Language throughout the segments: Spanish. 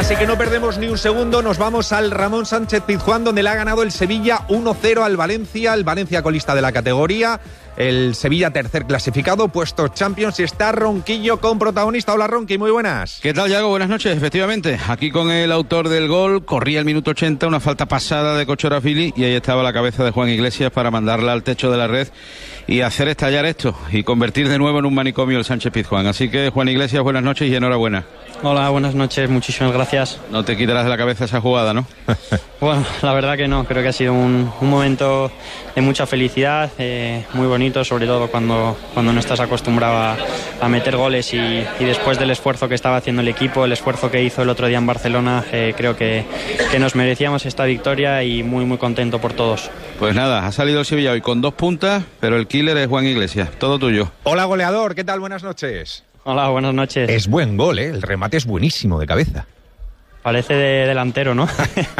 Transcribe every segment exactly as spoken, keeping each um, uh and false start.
Así que no perdemos ni un segundo, nos vamos al Ramón Sánchez Pizjuán, donde le ha ganado el Sevilla uno cero al Valencia, el Valencia colista de la categoría, el Sevilla tercer clasificado, puesto Champions, y está Ronquillo con protagonista. Hola Ronqui, muy buenas. ¿Qué tal, Yago? Buenas noches, efectivamente, aquí con el autor del gol, corría el minuto ochenta, una falta pasada de Cochorafili, y ahí estaba la cabeza de Juan Iglesias para mandarla al techo de la red y hacer estallar esto, y convertir de nuevo en un manicomio el Sánchez Pizjuán. Así que, Juan Iglesias, buenas noches y enhorabuena. Hola, buenas noches, muchísimas gracias. No te quitarás de la cabeza esa jugada, ¿no? Bueno, la verdad que no, creo que ha sido un, un momento de mucha felicidad, eh, muy bonito, sobre todo cuando, cuando no estás acostumbrado a, a meter goles y, y después del esfuerzo que estaba haciendo el equipo, el esfuerzo que hizo el otro día en Barcelona, eh, creo que, que nos merecíamos esta victoria y muy muy contento por todos. Pues nada, ha salido el Sevilla hoy con dos puntas, pero el killer es Juan Iglesias, todo tuyo. Hola goleador, ¿qué tal? Buenas noches. Hola, buenas noches. Es buen gol, ¿eh? El remate es buenísimo de cabeza. Parece de delantero, ¿no?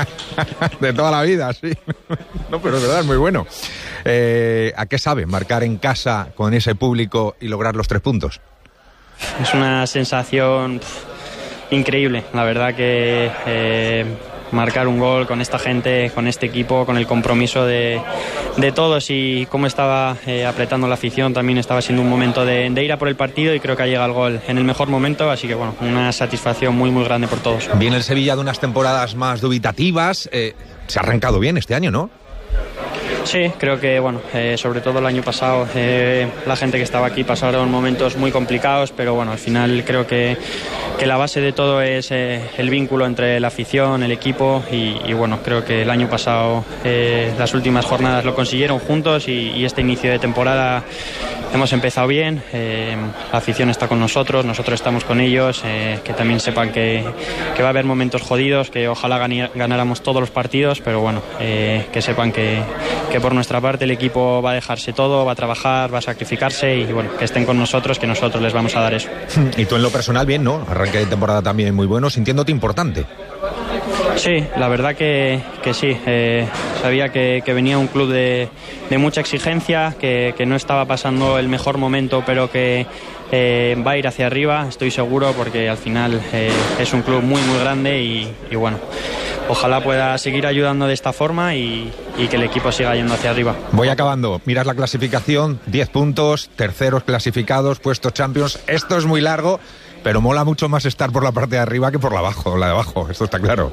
De toda la vida, sí. No, pero es verdad, es muy bueno. Eh, ¿A qué sabe marcar en casa con ese público y lograr los tres puntos? Es una sensación pff, increíble. La verdad que eh, marcar un gol con esta gente, con este equipo, con el compromiso de, de todos y cómo estaba eh, apretando la afición, también estaba siendo un momento de, de ir a por el partido y creo que ha llegado el gol en el mejor momento, así que bueno, una satisfacción muy muy grande por todos. Viene el Sevilla de unas temporadas más dubitativas, eh, se ha arrancado bien este año, ¿no? Sí, creo que, bueno, eh, sobre todo el año pasado, eh, la gente que estaba aquí pasaron momentos muy complicados, pero bueno, al final creo que, que la base de todo es eh, el vínculo entre la afición, el equipo y, y bueno, creo que el año pasado eh, las últimas jornadas lo consiguieron juntos y, y este inicio de temporada hemos empezado bien, eh, la afición está con nosotros, nosotros estamos con ellos, eh, que también sepan que, que va a haber momentos jodidos, que ojalá gani- ganáramos todos los partidos, pero bueno, eh, que sepan que, que por nuestra parte el equipo va a dejarse todo, va a trabajar, va a sacrificarse y bueno, que estén con nosotros, que nosotros les vamos a dar eso. Y tú en lo personal bien, ¿no? Arranque de temporada también muy bueno, sintiéndote importante. Sí, la verdad que, que sí. Eh, sabía que, que venía un club de, de mucha exigencia, que, que no estaba pasando el mejor momento, pero que eh, va a ir hacia arriba, estoy seguro, porque al final eh, es un club muy, muy grande y, y bueno, ojalá pueda seguir ayudando de esta forma y, y que el equipo siga yendo hacia arriba. Voy acabando. Miras la clasificación, diez puntos, terceros clasificados, puestos Champions. Esto es muy largo, pero mola mucho más estar por la parte de arriba que por la abajo, la de abajo, esto está claro.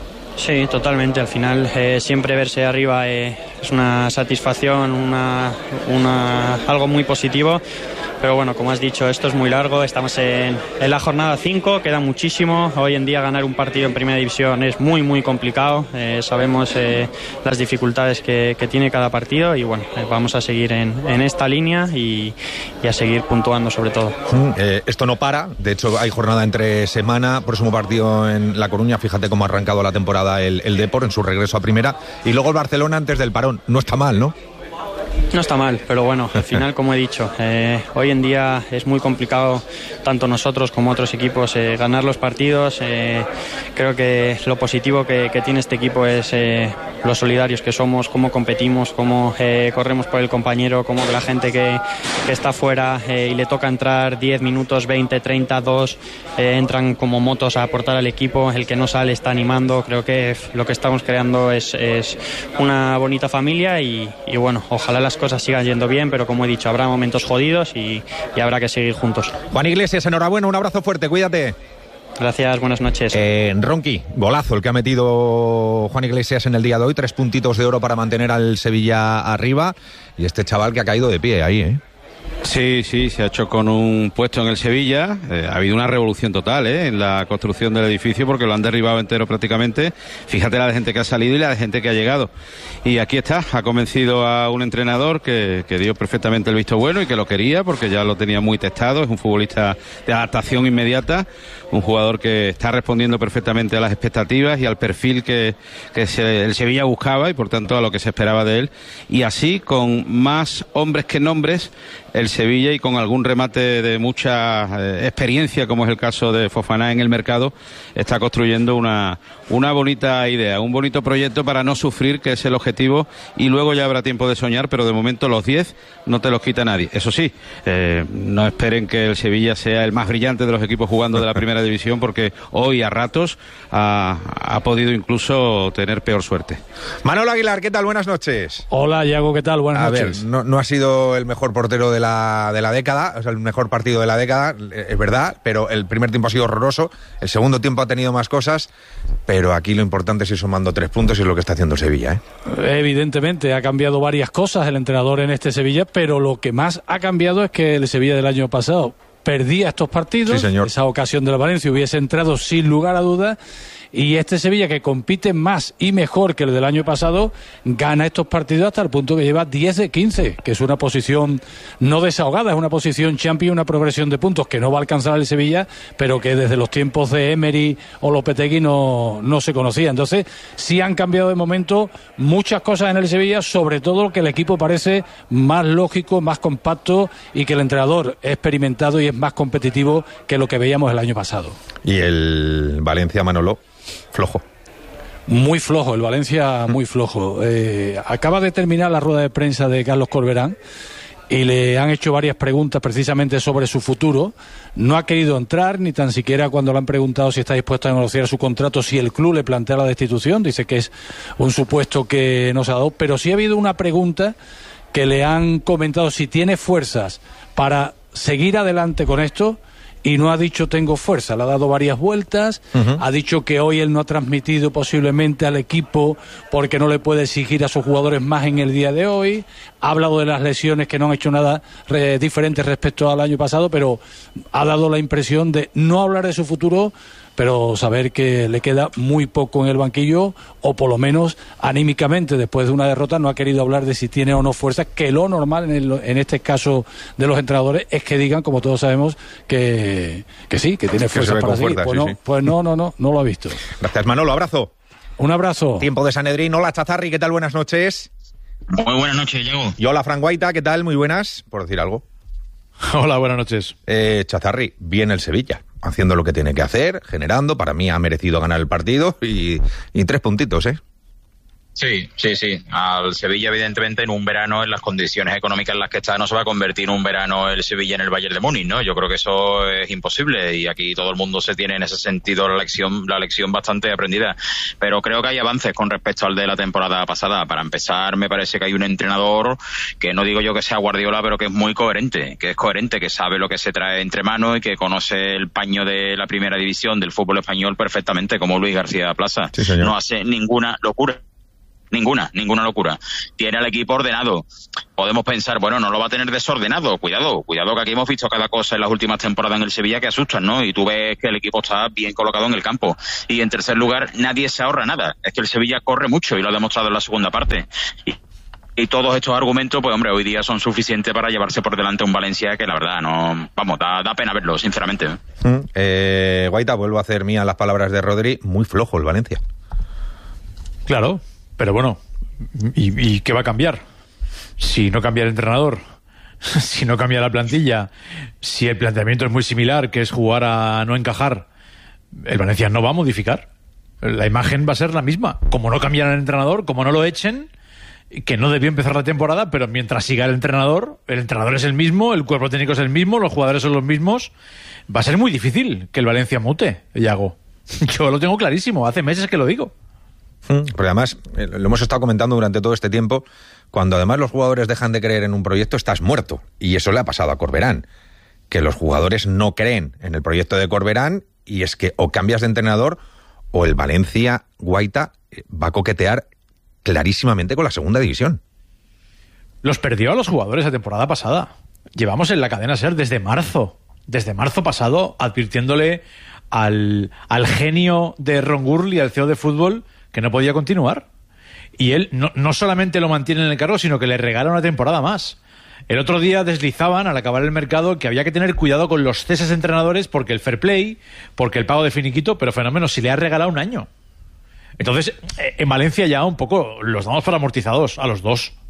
Sí, totalmente. Al final eh, siempre verse arriba eh, es una satisfacción, una, una, algo muy positivo. Pero bueno, como has dicho, esto es muy largo, estamos en, en la jornada cinco, queda muchísimo. Hoy en día ganar un partido en primera división es muy muy complicado, eh, sabemos eh, las dificultades que, que tiene cada partido y bueno, eh, vamos a seguir en, en esta línea y, y a seguir puntuando sobre todo. Mm, eh, esto no para, de hecho hay jornada entre semana, próximo partido en La Coruña, fíjate cómo ha arrancado la temporada el, el Depor en su regreso a primera y luego el Barcelona antes del parón, no está mal, ¿no? No está mal, pero bueno, al final, como he dicho, eh, hoy en día es muy complicado, tanto nosotros como otros equipos, eh, ganar los partidos. Eh, creo que lo positivo que, que tiene este equipo es eh, los solidarios que somos, cómo competimos, cómo eh, corremos por el compañero, cómo la gente que, que está fuera eh, y le toca entrar diez minutos, veinte, treinta, dos, eh, entran como motos a aportar al equipo, el que no sale está animando. Creo que lo que estamos creando es, es una bonita familia y, y bueno, ojalá las cosas sigan yendo bien, pero como he dicho, habrá momentos jodidos y, y habrá que seguir juntos. Juan Iglesias, enhorabuena, un abrazo fuerte, cuídate. Gracias, buenas noches. Eh, Ronqui, golazo el que ha metido Juan Iglesias en el día de hoy, tres puntitos de oro para mantener al Sevilla arriba y este chaval que ha caído de pie ahí, ¿eh? Sí, sí, se ha hecho con un puesto en el Sevilla. Eh, ha habido una revolución total ¿eh? en la construcción del edificio porque lo han derribado entero prácticamente. Fíjate la de gente que ha salido y la de gente que ha llegado. Y aquí está, ha convencido a un entrenador que, que dio perfectamente el visto bueno y que lo quería porque ya lo tenía muy testado. Es un futbolista de adaptación inmediata, un jugador que está respondiendo perfectamente a las expectativas y al perfil que, que se, el Sevilla buscaba y por tanto a lo que se esperaba de él. Y así, con más hombres que nombres, el Sevilla, y con algún remate de mucha eh, experiencia, como es el caso de Fofana en el mercado, está construyendo una, una bonita idea, un bonito proyecto para no sufrir, que es el objetivo, y luego ya habrá tiempo de soñar, pero de momento los diez no te los quita nadie. Eso sí, eh, no esperen que el Sevilla sea el más brillante de los equipos jugando de la primera división, porque hoy a ratos ha, ha podido incluso tener peor suerte. Manolo Aguilar, ¿qué tal? Buenas noches. Hola, Iago, ¿qué tal? Buenas a noches. Ver, no, no ha sido el mejor portero de la, de la década, o sea, el mejor partido de la década, es verdad, pero el primer tiempo ha sido horroroso, el segundo tiempo ha tenido más cosas, pero aquí lo importante es ir sumando tres puntos y es lo que está haciendo el Sevilla, ¿eh? Evidentemente, ha cambiado varias cosas el entrenador en este Sevilla, pero lo que más ha cambiado es que el Sevilla del año pasado perdía estos partidos, sí, señor. Esa ocasión de la Valencia hubiese entrado sin lugar a dudas, y este Sevilla, que compite más y mejor que el del año pasado, gana estos partidos hasta el punto que lleva diez de quince, que es una posición no desahogada, es una posición champion, una progresión de puntos que no va a alcanzar el Sevilla, pero que desde los tiempos de Emery o Lopetegui no, no se conocía. Entonces sí han cambiado de momento muchas cosas en el Sevilla, sobre todo que el equipo parece más lógico, más compacto, y que el entrenador es experimentado y es más competitivo que lo que veíamos el año pasado. Y el Valencia, Manolo, flojo. Muy flojo, el Valencia muy flojo. Eh, acaba de terminar la rueda de prensa de Carlos Corberán y le han hecho varias preguntas precisamente sobre su futuro. No ha querido entrar, ni tan siquiera cuando le han preguntado si está dispuesto a negociar su contrato, si el club le plantea la destitución. Dice que es un supuesto que no se ha dado, pero sí ha habido una pregunta que le han comentado si tiene fuerzas para seguir adelante con esto. Y no ha dicho tengo fuerza, le ha dado varias vueltas, uh-huh. Ha dicho que hoy él no ha transmitido posiblemente al equipo porque no le puede exigir a sus jugadores más en el día de hoy, ha hablado de las lesiones que no han hecho nada re- diferente respecto al año pasado, pero ha dado la impresión de no hablar de su futuro, pero saber que le queda muy poco en el banquillo, o por lo menos anímicamente después de una derrota no ha querido hablar de si tiene o no fuerza, que lo normal en, el, en este caso de los entrenadores es que digan, como todos sabemos, que, que sí, que tiene fuerza para seguir. Pues, sí, no, sí. pues no, no, no, no lo ha visto. Gracias, Manolo, abrazo. Un abrazo. Tiempo de Sanedrín. Hola, Chazarri, ¿qué tal? Buenas noches. Muy buenas noches, Diego. Y hola, Fran Guaita, ¿qué tal? Muy buenas, por decir algo. Hola, buenas noches. Eh, Chazarri, bien el Sevilla, haciendo lo que tiene que hacer, generando, para mí ha merecido ganar el partido y, y tres puntitos, ¿eh? Sí, sí, sí. Al Sevilla, evidentemente, en un verano, en las condiciones económicas en las que está, no se va a convertir en un verano el Sevilla en el Bayern de Múnich, ¿no? Yo creo que eso es imposible y aquí todo el mundo se tiene en ese sentido la lección, la lección bastante aprendida. Pero creo que hay avances con respecto al de la temporada pasada. Para empezar, me parece que hay un entrenador que no digo yo que sea Guardiola, pero que es muy coherente, que es coherente, que sabe lo que se trae entre manos y que conoce el paño de la primera división del fútbol español perfectamente, como Luis García Plaza. Sí, señor. No hace ninguna locura. Ninguna, ninguna locura. Tiene al equipo ordenado. Podemos pensar, bueno, no lo va a tener desordenado. Cuidado, cuidado que aquí hemos visto cada cosa en las últimas temporadas en el Sevilla que asustan, ¿no? Y tú ves que el equipo está bien colocado en el campo. Y en tercer lugar, nadie se ahorra nada. Es que el Sevilla corre mucho y lo ha demostrado en la segunda parte. Y, y todos estos argumentos, pues hombre, hoy día son suficientes para llevarse por delante un Valencia que la verdad no, vamos, da, da pena verlo, sinceramente. Mm, eh, Guaita, vuelvo a hacer mías las palabras de Rodri. Muy flojo el Valencia. Claro. Pero bueno, ¿y, ¿y qué va a cambiar? Si no cambia el entrenador, si no cambia la plantilla, si el planteamiento es muy similar, que es jugar a no encajar, el Valencia no va a modificar. La imagen va a ser la misma. Como no cambian el entrenador, como no lo echen, que no debió empezar la temporada, pero mientras siga el entrenador, el entrenador es el mismo, el cuerpo técnico es el mismo, los jugadores son los mismos, va a ser muy difícil que el Valencia mute, Iago. Yo lo tengo clarísimo, hace meses que lo digo. Porque además, lo hemos estado comentando durante todo este tiempo, cuando además los jugadores dejan de creer en un proyecto, estás muerto. Y eso le ha pasado a Corberán, que los jugadores no creen en el proyecto de Corberán, y es que o cambias de entrenador o el Valencia, Guaita, va a coquetear clarísimamente con la segunda división. Los perdió a los jugadores la temporada pasada. Llevamos en la cadena SER desde marzo, desde marzo pasado, advirtiéndole al, al genio de Ron Gurley, al C E O de fútbol, que no podía continuar. Y él no, no solamente lo mantiene en el cargo, sino que le regala una temporada más. El otro día deslizaban, al acabar el mercado, que había que tener cuidado con los ceses de entrenadores porque el fair play, porque el pago de finiquito, pero fenómeno, si le ha regalado un año. Entonces, en Valencia ya un poco los damos por amortizados a los dos.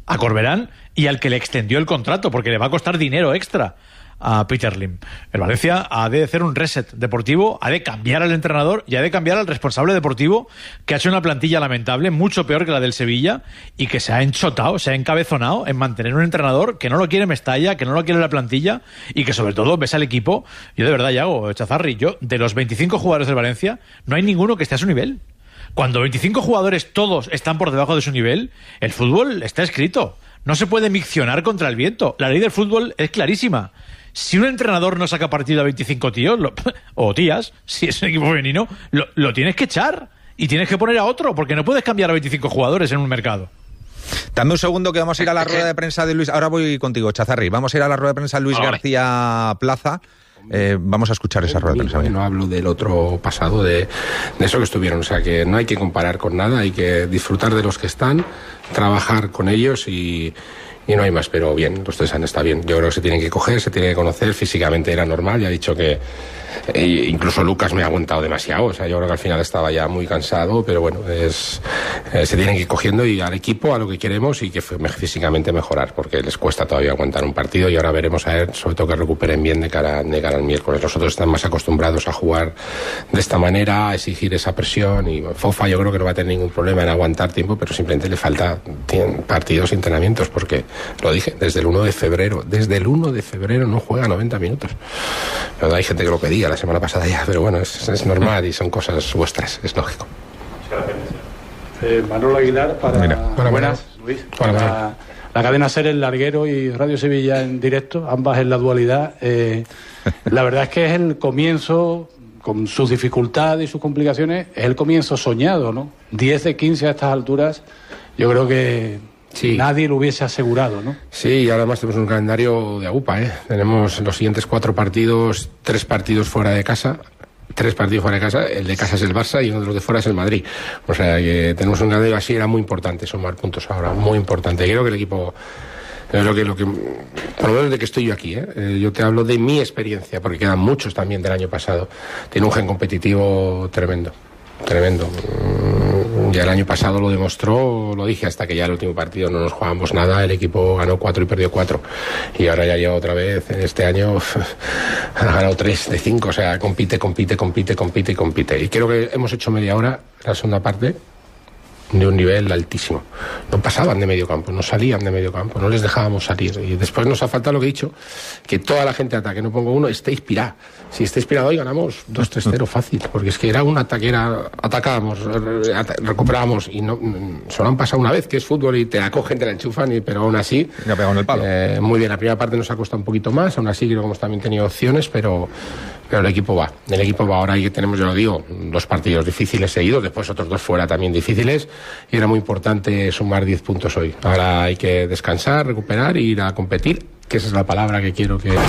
a Corberán y al que le extendió el contrato, porque le va a costar dinero extra a Peter Lim. El Valencia ha de hacer un reset deportivo, ha de cambiar al entrenador y ha de cambiar al responsable deportivo, que ha hecho una plantilla lamentable, mucho peor que la del Sevilla, y que se ha enchotado, se ha encabezonado en mantener un entrenador que no lo quiere Mestalla, que no lo quiere la plantilla, y que sobre todo ves al equipo. Yo de verdad, Yago, Chazarri, yo de los veinticinco jugadores del Valencia no hay ninguno que esté a su nivel. Cuando veinticinco jugadores todos están por debajo de su nivel, el fútbol está escrito. No se puede miccionar contra el viento. La ley del fútbol es clarísima. Si un entrenador no saca partido a veinticinco tíos, lo, o tías, si es un equipo femenino, lo, lo tienes que echar y tienes que poner a otro, porque no puedes cambiar a veinticinco jugadores en un mercado. Dame un segundo que vamos a ir a la rueda de prensa de Luis. Ahora voy contigo, Chazarri. Vamos a ir a la rueda de prensa de Luis vale. García Plaza. Eh, vamos a escuchar esa rueda de prensa. No hablo del otro pasado, de, de eso que estuvieron. O sea, que no hay que comparar con nada, hay que disfrutar de los que están, trabajar con ellos y... Y no hay más, pero bien, los tres han estado bien. Yo creo que se tienen que coger, se tienen que conocer, físicamente era normal, ya he dicho que eh, incluso Lucas me ha aguantado demasiado, o sea, yo creo que al final estaba ya muy cansado, pero bueno, es eh, se tienen que ir cogiendo y al equipo, a lo que queremos y que físicamente mejorar, porque les cuesta todavía aguantar un partido y ahora veremos a ver, sobre todo que recuperen bien de cara, de cara al miércoles. Nosotros están más acostumbrados a jugar de esta manera, a exigir esa presión y Fofa yo creo que no va a tener ningún problema en aguantar tiempo, pero simplemente le falta partidos y entrenamientos, porque lo dije, desde el uno de febrero, desde el uno de febrero no juega noventa minutos. Pero hay gente que lo pedía la semana pasada ya, pero bueno, es, es normal y son cosas vuestras, es lógico. Eh, Manolo Aguilar, para Mira, para buenas, Luis, para, para la, la cadena SER, El Larguero y Radio Sevilla en directo, ambas en la dualidad. Eh, la verdad es que es el comienzo, con sus dificultades y sus complicaciones, es el comienzo soñado, ¿no? diez de quince a estas alturas, yo creo que sí, nadie lo hubiese asegurado, ¿no? Sí, y además tenemos un calendario de agupa, ¿eh? Tenemos los siguientes cuatro partidos, tres partidos fuera de casa, tres partidos fuera de casa, el de casa es el Barça y uno de los de fuera es el Madrid. O sea que tenemos un calendario así, era muy importante sumar puntos ahora, muy importante. Creo que el equipo... Es lo que, lo que, por lo menos de que estoy yo aquí, ¿eh? Eh, yo te hablo de mi experiencia, porque quedan muchos también del año pasado. Tiene un gen competitivo tremendo, tremendo. Ya el año pasado lo demostró, lo dije, hasta que ya el último partido no nos jugábamos nada, el equipo ganó cuatro y perdió cuatro. Y ahora ya lleva otra vez, en este año ha ganado tres de cinco, o sea, compite, compite, compite, compite y compite. Y creo que hemos hecho media hora, la segunda parte, de un nivel altísimo. No pasaban de medio campo, no salían de medio campo, no les dejábamos salir. Y después nos ha faltado lo que he dicho, que toda la gente ataque, no pongo uno, esté inspirada. Si está inspirado hoy ganamos dos tres cero fácil, porque es que era un ataque, era, atacábamos, recuperábamos y no, solo han pasado una vez, que es fútbol y te la cogen, te la enchufan, y, pero aún así... Ya pegado en el palo. Eh, muy bien, la primera parte nos ha costado un poquito más, aún así creo que hemos también tenido opciones, pero... Pero el equipo va, el equipo va ahora y que tenemos, yo lo digo, dos partidos difíciles seguidos, después otros dos fuera también difíciles, y era muy importante sumar diez puntos hoy. Ahora hay que descansar, recuperar e ir a competir, que esa es la palabra que quiero que...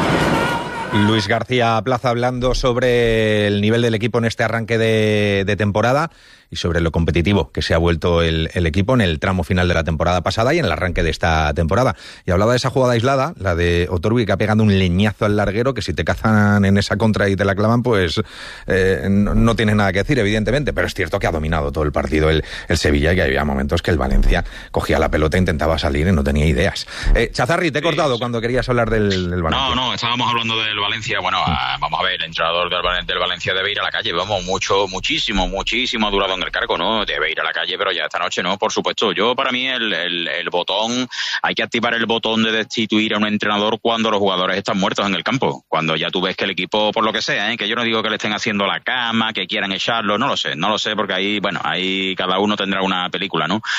Luis García Plaza hablando sobre el nivel del equipo en este arranque de, de temporada y sobre lo competitivo que se ha vuelto el, el equipo en el tramo final de la temporada pasada y en el arranque de esta temporada. Y hablaba de esa jugada aislada, la de Otorbi, que ha pegado un leñazo al larguero, que si te cazan en esa contra y te la clavan, pues eh, no, no tienes nada que decir, evidentemente, pero es cierto que ha dominado todo el partido el, el Sevilla, y que había momentos que el Valencia cogía la pelota, intentaba salir y no tenía ideas. Eh, Chazarri, te he cortado sí, sí. cuando querías hablar del, del Valencia. No, no, estábamos hablando del Valencia. Bueno, uh, vamos a ver, el entrenador del, del Valencia debe ir a la calle. Vamos, mucho, muchísimo, muchísimo ha durado en el cargo, ¿no? Debe ir a la calle, pero ya esta noche no, por supuesto. Yo, para mí, el, el, el botón, hay que activar el botón de destituir a un entrenador cuando los jugadores están muertos en el campo. Cuando ya tú ves que el equipo, por lo que sea, ¿eh? Que yo no digo que le estén haciendo la cama, que quieran echarlo, no lo sé, no lo sé, porque ahí, bueno, ahí cada uno tendrá una película, ¿no?